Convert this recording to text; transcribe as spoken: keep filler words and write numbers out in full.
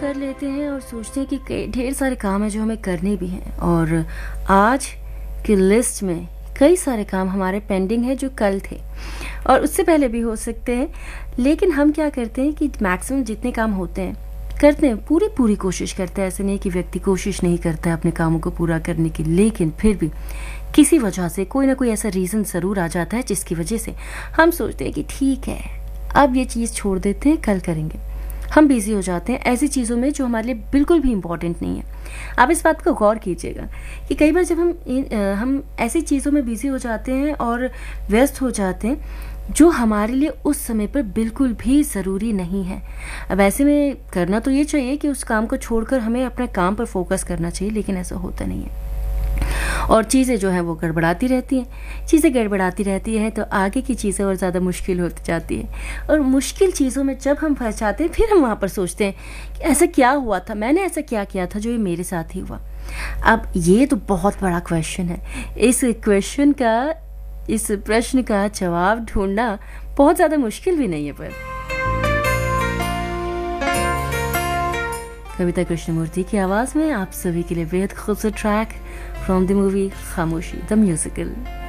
कर लेते हैं और सोचते हैं कि कई ढेर सारे काम हैं जो हमें करने भी हैं, और आज की लिस्ट में कई सारे काम हमारे पेंडिंग हैं जो कल थे और उससे पहले भी हो सकते हैं। लेकिन हम क्या करते हैं कि मैक्सिमम जितने काम होते हैं करते हैं, पूरी पूरी कोशिश करते हैं। ऐसे नहीं कि व्यक्ति कोशिश नहीं करता है अपने कामों को पूरा करने की, लेकिन फिर भी किसी वजह से कोई ना कोई ऐसा रीज़न ज़रूर आ जाता है जिसकी वजह से हम सोचते हैं कि ठीक है अब ये चीज़ छोड़ देते हैं, कल करेंगे। हम बिज़ी हो जाते हैं ऐसी चीज़ों में जो हमारे लिए बिल्कुल भी इम्पॉर्टेंट नहीं है। आप इस बात को गौर कीजिएगा कि कई बार जब हम हम ऐसी चीज़ों में बिज़ी हो जाते हैं और व्यस्त हो जाते हैं जो हमारे लिए उस समय पर बिल्कुल भी ज़रूरी नहीं है। अब ऐसे में करना तो ये चाहिए कि उस काम को छोड़कर हमें अपने काम पर फोकस करना चाहिए, लेकिन ऐसा होता नहीं है और चीज़ें जो हैं वो गड़बड़ाती रहती हैं। चीज़ें गड़बड़ाती रहती हैं तो आगे की चीज़ें और ज़्यादा मुश्किल होती जाती हैं, और मुश्किल चीज़ों में जब हम फंस जाते हैं फिर हम वहाँ पर सोचते हैं कि ऐसा क्या हुआ था, मैंने ऐसा क्या किया था जो ये मेरे साथ ही हुआ। अब ये तो बहुत बड़ा क्वेश्चन है। इस क्वेश्चन का, इस प्रश्न का जवाब ढूंढना बहुत ज़्यादा मुश्किल भी नहीं है। पर कविता कृष्णमूर्ति की आवाज़ में आप सभी के लिए बेहद खूबसूरत ट्रैक फ्रॉम द मूवी खामोशी द म्यूजिकल।